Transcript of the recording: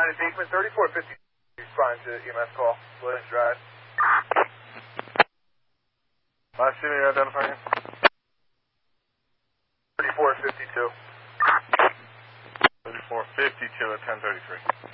United Beekman, 3450. Respond to EMS call. Williams Drive. Last unit you're identifying? 3452. 3452 at 1033.